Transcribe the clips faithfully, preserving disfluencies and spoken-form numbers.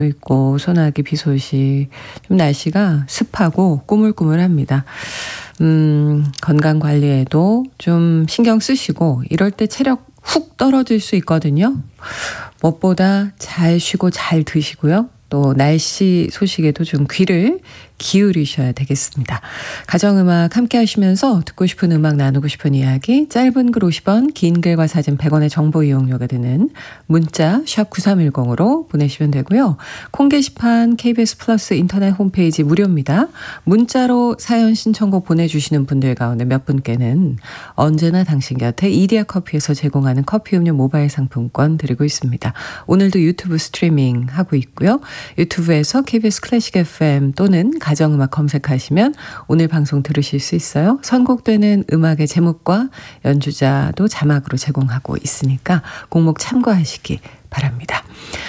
있고 소나기 비 소식, 좀 날씨가 습하고 꾸물꾸물합니다. 음, 건강 관리에도 좀 신경 쓰시고 이럴 때 체력 훅 떨어질 수 있거든요. 무엇보다 잘 쉬고 잘 드시고요. 또 날씨 소식에도 좀 귀를 기울이셔야 되겠습니다. 가정음악 함께 하시면서 듣고 싶은 음악 나누고 싶은 이야기, 짧은 글 오십 원, 긴 글과 사진 백 원의 정보 이용료가 드는 문자 샵 구삼일공으로 보내시면 되고요. 콩 게시판 케이비에스 플러스 인터넷 홈페이지 무료입니다. 문자로 사연 신청곡 보내주시는 분들 가운데 몇 분께는 언제나 당신 곁에 이디야 커피에서 제공하는 커피 음료 모바일 상품권 드리고 있습니다. 오늘도 유튜브 스트리밍 하고 있고요. 유튜브에서 케이비에스 클래식 에프엠 또는 가정음악 검색하시면 오늘 방송 들으실 수 있어요. 선곡되는 음악의 제목과 연주자도 자막으로 제공하고 있으니까 곡목 참고하시기 바랍니다.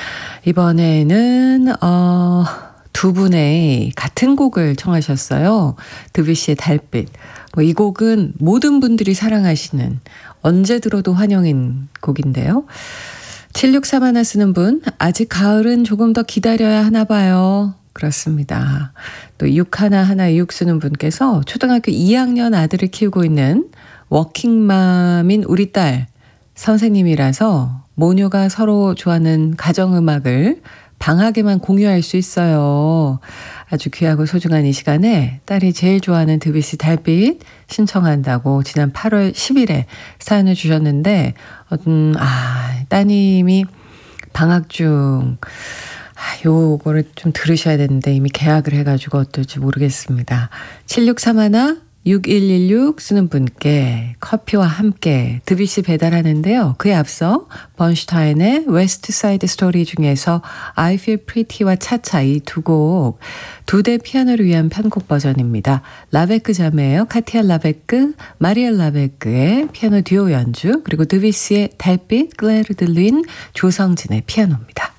이번에는 어, 두 분의 같은 곡을 청하셨어요. 드뷔시의 달빛. 뭐 이 곡은 모든 분들이 사랑하시는, 언제 들어도 환영인 곡인데요. 칠육삼 하나 쓰는 분, 아직 가을은 조금 더 기다려야 하나 봐요. 그렇습니다. 또 육일일 쓰는 분께서 초등학교 이 학년 아들을 키우고 있는 워킹맘인 우리 딸 선생님이라서 모녀가 서로 좋아하는 가정음악을 방학에만 공유할 수 있어요. 아주 귀하고 소중한 이 시간에 딸이 제일 좋아하는 드뷔시 달빛 신청한다고 지난 팔월 십일에 사연을 주셨는데, 음, 아, 따님이 방학 중 아, 요거를 좀 들으셔야 되는데 이미 계약을 해가지고 어떨지 모르겠습니다. 칠육삼일 육일일육 쓰는 분께 커피와 함께 드뷔시 배달하는데요. 그에 앞서 번슈타인의 웨스트 사이드 스토리 중에서 I Feel Pretty와 차차 이 두 곡 두 대 피아노를 위한 편곡 버전입니다. 라베크 자매예요. 카티아 라베크, 마리엘 라베크의 피아노 듀오 연주, 그리고 드뷔시의 달빛, 클레르 들린 조성진의 피아노입니다.